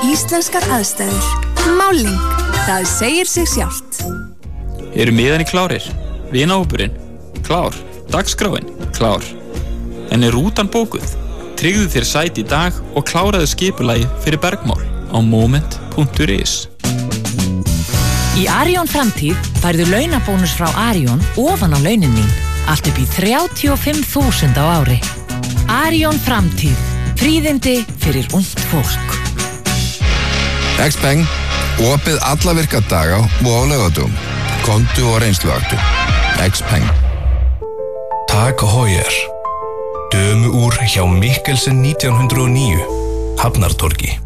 íslenskar aðstæður. Máling, það segir sig sjálft. Eru miðarnir klárir? Vinahópurinn? Klár. Dagskráin? Klár. En rútan bókuð? Tryggðu þér sæti í dag og kláraðu skipulagið fyrir bergmál á moment.is. Í Arion framtíð færðu launabónus frá Arion ofan á launin mín. Allt upp í 35.000 á ári. Arion framtíð. Fríðindi fyrir ungt fólk. X-Peng. Opið alla virka daga og á laugardögum. Komdu og reynsluaktu. X-Peng. Tag Heuer. Dömuúr hjá Mikkelsen 1909. Hafnartorgi.